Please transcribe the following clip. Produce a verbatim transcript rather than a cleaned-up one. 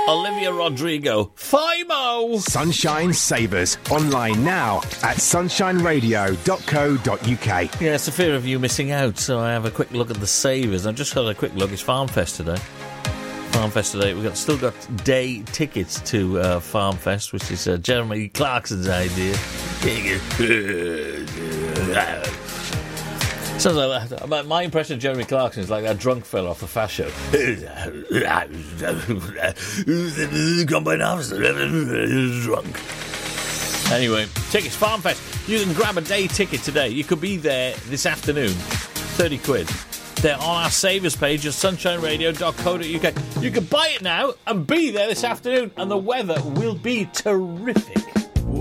Olivia Rodrigo. FIMO! Sunshine Savers. Online now at sunshine radio dot co dot uk. Yeah, it's the fear of you missing out, so I have a quick look at the savers. I've just had a quick look. It's Farmfest today. Farmfest today. We've got, still got day tickets to uh, Farmfest, which is uh, Jeremy Clarkson's idea. Sounds like that. My, my impression of Jeremy Clarkson is like that drunk fella off the Fast Show. Combine officer, drunk. Anyway, tickets, Farmfest. You can grab a day ticket today. You could be there this afternoon. thirty quid. They're on our savers page at sunshine radio dot co dot uk. You can buy it now and be there this afternoon, and the weather will be terrific.